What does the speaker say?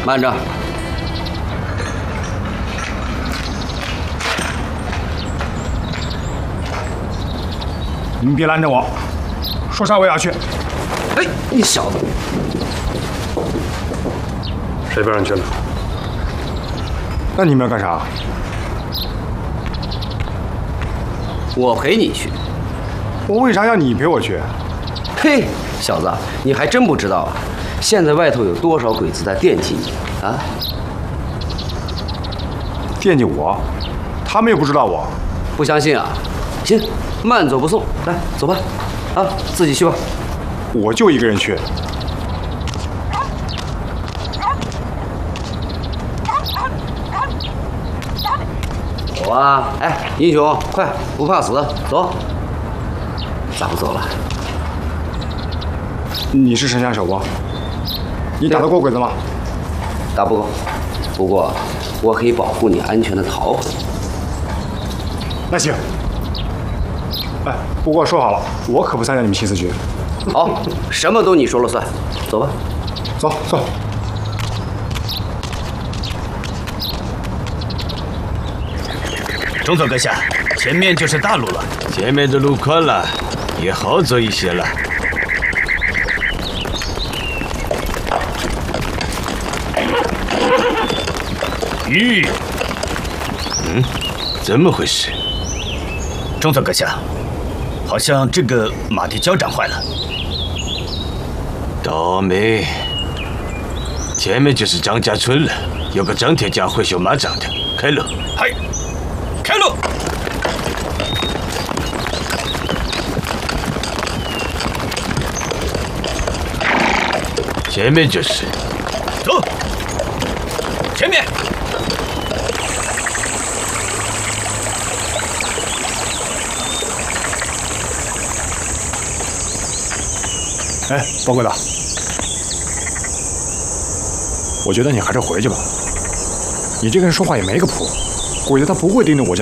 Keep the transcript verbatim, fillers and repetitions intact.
慢着！ 你们别拦着我，说啥我也要去。 哎，你小子！ 谁不让你去了？ 那你们要干啥？ 我陪你去。 我为啥要你陪我去？ 嘿，小子，你还真不知道啊！现在外头有多少鬼子在惦记你啊？ 惦记我？他们又不知道我。 不相信啊？行，慢走不送，来，走吧。啊，自己去吧。 我就一个人去。 走啊！哎，英雄，快，不怕死，走。咋不走了？ 你是神枪手不？你打得过鬼子吗？ 打不过，不过我可以保护你安全的逃回。 那行。哎，不过说好了，我可不参加你们新四局。 好，什么都你说了算。走吧。 走走。 中佐阁下，前面就是大路了。 前面的路宽了，也好走一些了。 吁， 嗯，怎么回事？ 中佐阁下，好像这个马蹄交长坏了。 倒霉！前面就是张家村了，有个张铁匠会修马掌的，开路。 嗨，开路！ 前面就是。 走，前面。 哎，包鬼子，我觉得你还是回去吧。你这个人说话也没个谱，鬼子他不会盯着我家。